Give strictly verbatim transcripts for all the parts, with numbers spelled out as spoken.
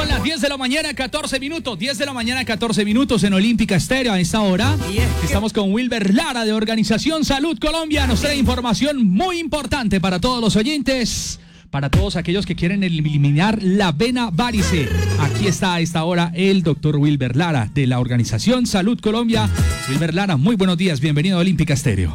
Son las diez de la mañana, catorce minutos. diez de la mañana, catorce minutos en Olímpica Estéreo a esta hora. Estamos con Wilber Lara de Organización Salud Colombia. Nos trae información muy importante para todos los oyentes, para todos aquellos que quieren eliminar la vena varice. Aquí está a esta hora el doctor Wilber Lara de la Organización Salud Colombia. Wilber Lara, muy buenos días. Bienvenido a Olímpica Estéreo.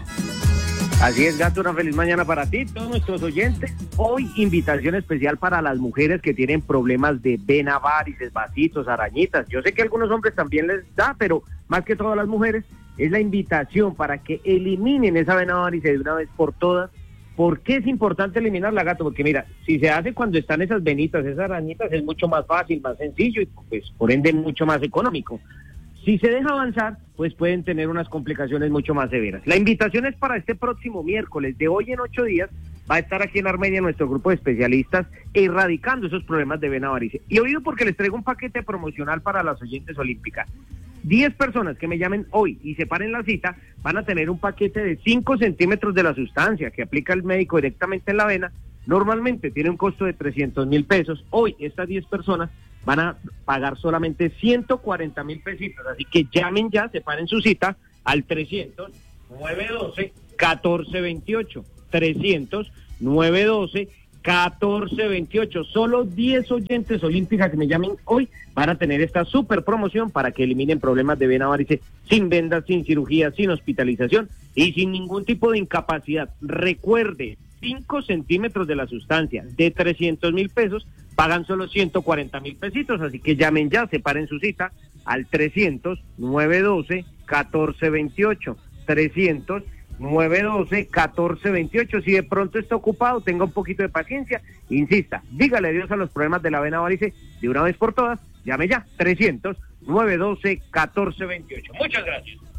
Así es, Gato, una feliz mañana para ti, todos nuestros oyentes. Hoy invitación especial para las mujeres que tienen problemas de vena varices, vasitos, arañitas. Yo sé que a algunos hombres también les da, pero más que todas las mujeres, es la invitación para que eliminen esa vena varice de una vez por todas. ¿Por qué es importante eliminarla, Gato? Porque mira, si se hace cuando están esas venitas, esas arañitas, es mucho más fácil, más sencillo y pues por ende mucho más económico. Si se deja avanzar, pues pueden tener unas complicaciones mucho más severas. La invitación es para este próximo miércoles, de hoy en ocho días, va a estar aquí en Armenia nuestro grupo de especialistas erradicando esos problemas de vena varice. Y oído porque les traigo un paquete promocional para las oyentes olímpicas. diez personas que me llamen hoy y separen la cita van a tener un paquete de cinco centímetros de la sustancia que aplica el médico directamente en la vena. Normalmente tiene un costo de trescientos mil pesos. Hoy estas diez personas van a pagar solamente ciento cuarenta mil pesitos, así que llamen ya, separen su cita al trescientos, nueve doce, catorce veintiocho, trescientos, nueve doce, catorce veintiocho. Solo diez oyentes olímpicas que me llamen hoy van a tener esta super promoción para que eliminen problemas de vena varice sin vendas, sin cirugía, sin hospitalización y sin ningún tipo de incapacidad. Recuerde, cinco centímetros de la sustancia de trescientos mil pesos pagan solo ciento cuarenta mil pesitos, así que llamen ya, separen su cita al trescientos, nueve doce, catorce veintiocho, trescientos, nueve doce, catorce veintiocho. Si de pronto está ocupado, tenga un poquito de paciencia, insista, dígale adiós a los problemas de la vena varice de una vez por todas, llame ya, trescientos, nueve doce, catorce veintiocho. Muchas gracias.